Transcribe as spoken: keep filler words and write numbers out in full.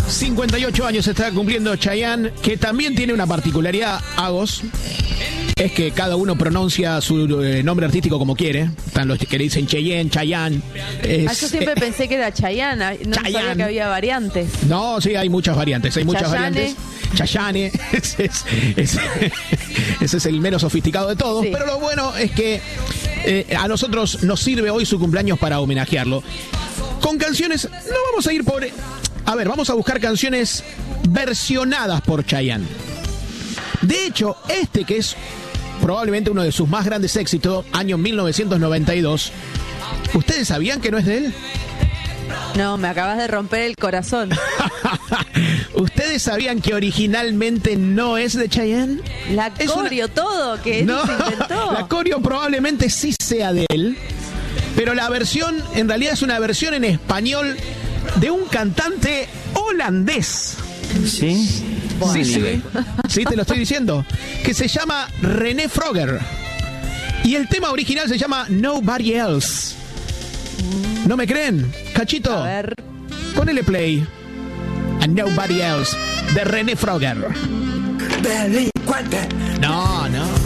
cincuenta y ocho años está cumpliendo Chayanne, que también tiene una particularidad, Agos. Es que cada uno pronuncia su eh, nombre artístico como quiere. Están los que le dicen Cheyenne, Chayanne. Es, ah, yo siempre eh, pensé que era Chayanne. No Chayanne. sabía que había variantes. No, sí, hay muchas variantes. Hay muchas Chayane. variantes. Chayanne. Ese es, ese, ese es el menos sofisticado de todos. Sí. Pero lo bueno es que eh, a nosotros nos sirve hoy su cumpleaños para homenajearlo. Con canciones, no vamos a ir por... A ver, vamos a buscar canciones versionadas por Chayanne. De hecho, este que es probablemente uno de sus más grandes éxitos, año mil novecientos noventa y dos, ¿ustedes sabían que no es de él? No, me acabas de romper el corazón. ¿Ustedes sabían que originalmente no es de Chayanne? La coreo, una... todo, que no, se inventó. La coreo probablemente sí sea de él, pero la versión, en realidad es una versión en español de un cantante holandés. ¿Sí? Sí, sí, sí, te lo estoy diciendo. Que se llama René Froger. Y el tema original se llama Nobody Else. ¿No me creen? Cachito, a ver. Ponele play a Nobody Else de René Froger. Delincuente. No, no.